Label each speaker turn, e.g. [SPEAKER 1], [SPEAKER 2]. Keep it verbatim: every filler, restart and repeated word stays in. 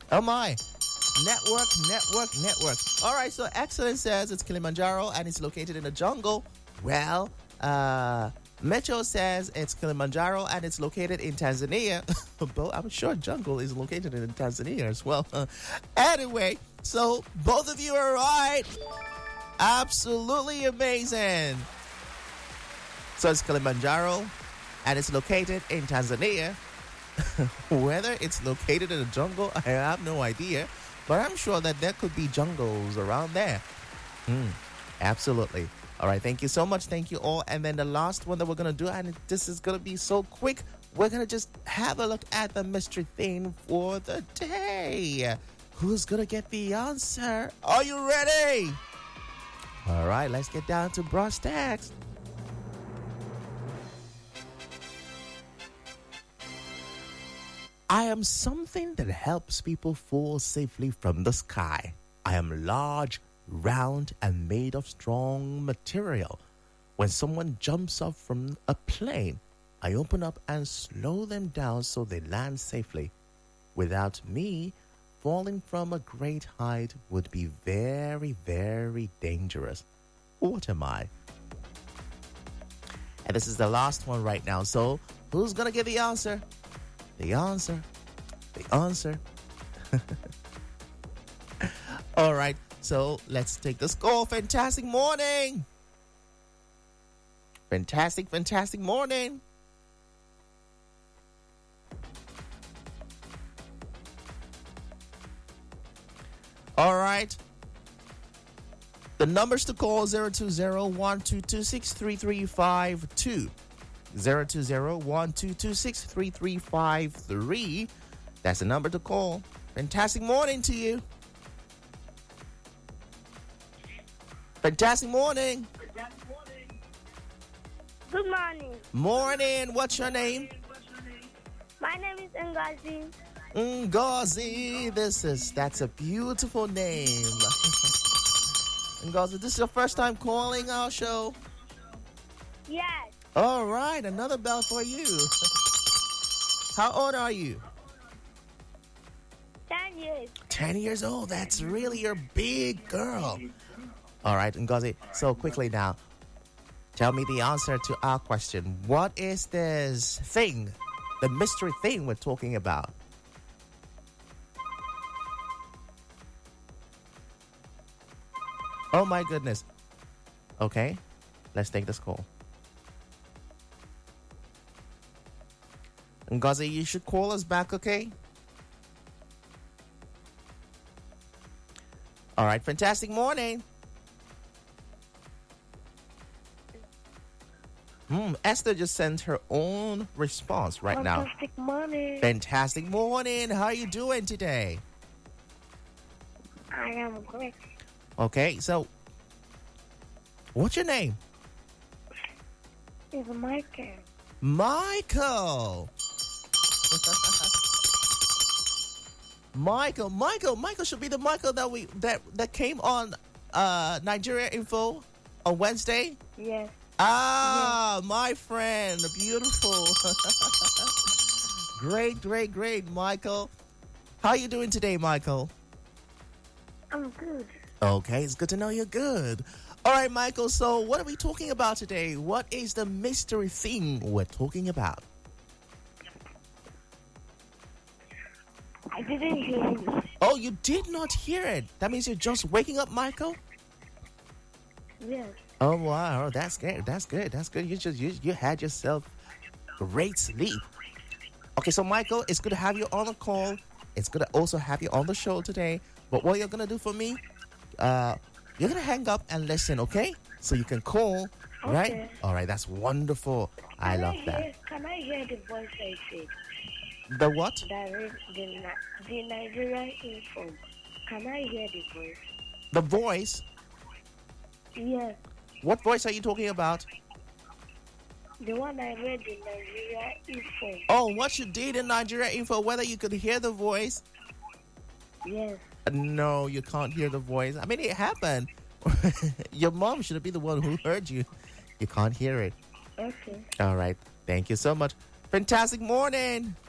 [SPEAKER 1] Oh my. Network, network, network. All right, so Excellence says it's Kilimanjaro and it's located in the jungle. Well, uh, Metro says it's Kilimanjaro and it's located in Tanzania. But I'm sure jungle is located in Tanzania as well. Anyway, so both of you are right. Absolutely amazing. So it's Kilimanjaro and it's located in Tanzania. Whether it's located in the jungle, I have no idea. But I'm sure that there could be jungles around there. Mm, absolutely. All right, thank you so much. Thank you all. And then the last one that we're going to do, and this is going to be so quick, we're going to just have a look at the mystery theme for the day. Who's going to get the answer? Are you ready? All right, let's get down to brass tacks. I am something that helps people fall safely from the sky. I am large, round, and made of strong material. When someone jumps off from a plane, I open up and slow them down so they land safely. Without me, falling from a great height would be very, very dangerous. What am I? And this is the last one right now. So who's going to get the answer? The answer. The answer. All right. So let's take the score. Fantastic morning. Fantastic, fantastic morning. All right. The numbers to call zero two zero, one two two six, three three five two. zero two zero, one two two six, three three five three. That's the number to call. Fantastic morning to you. Fantastic morning.
[SPEAKER 2] Good morning.
[SPEAKER 1] Morning. What's your name?
[SPEAKER 2] My name is Ngozi.
[SPEAKER 1] Ngozi. This is, that's a beautiful name. Ngozi, this is your first time calling our show?
[SPEAKER 2] Yes.
[SPEAKER 1] All right, another bell for you. How old are you?
[SPEAKER 2] Ten years.
[SPEAKER 1] Ten years old. That's really your big girl. All right, Ngozi. So quickly now, tell me the answer to our question. What is this thing, the mystery thing we're talking about? Oh my goodness. Okay, let's take this call. Ngozi, you should call us back, okay? All right, fantastic morning. Hmm, Esther just sent her own response right now.
[SPEAKER 2] Fantastic morning.
[SPEAKER 1] Fantastic morning. How are you doing today?
[SPEAKER 2] I am great.
[SPEAKER 1] Okay, so what's your name?
[SPEAKER 2] It's Michael.
[SPEAKER 1] Michael. Michael, Michael, Michael should be the Michael that we that that came on uh, Nigeria Info on Wednesday.
[SPEAKER 2] Yes.
[SPEAKER 1] Ah, yes. My friend, beautiful. Great, great, great, Michael. How are you doing today, Michael?
[SPEAKER 2] I'm good.
[SPEAKER 1] Okay, it's good to know you're good. All right, Michael, so what are we talking about today? What is the mystery thing we're talking about?
[SPEAKER 2] I didn't hear you.
[SPEAKER 1] Oh, you did not hear it. That means you're just waking up, Michael?
[SPEAKER 2] Yes.
[SPEAKER 1] Oh, wow. That's good. That's good. That's good. You just you, you had yourself great sleep. Okay, so Michael, it's good to have you on the call. It's good to also have you on the show today. But what you're going to do for me, uh, you're going to hang up and listen, okay? So you can call,
[SPEAKER 2] okay.
[SPEAKER 1] Right? All right, that's wonderful. Can I love
[SPEAKER 2] I hear,
[SPEAKER 1] that.
[SPEAKER 2] Can I hear the voice I said?
[SPEAKER 1] The what?
[SPEAKER 2] The, the, the Nigerian info. Can I hear the voice?
[SPEAKER 1] The voice?
[SPEAKER 2] Yes.
[SPEAKER 1] What voice are you talking about?
[SPEAKER 2] The one I read in Nigeria info.
[SPEAKER 1] Oh, what you did in Nigeria Info, whether you could hear the voice?
[SPEAKER 2] Yes.
[SPEAKER 1] No, you can't hear the voice. I mean, it happened. Your mom should be the one who heard you. You can't hear it.
[SPEAKER 2] Okay.
[SPEAKER 1] All right. Thank you so much. Fantastic morning.